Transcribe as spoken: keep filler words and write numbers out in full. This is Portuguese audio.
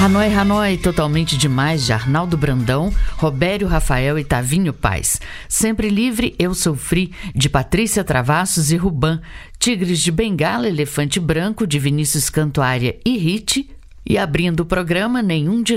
Hanoi, Hanoi, totalmente demais, de Arnaldo Brandão, Robério Rafael e Tavinho Paz. Sempre Livre, Eu Sou Free, de Patrícia Travassos e Ruban. Tigres de Bengala, Elefante Branco, de Vinícius Cantuária e Hit. E abrindo o programa, Nenhum de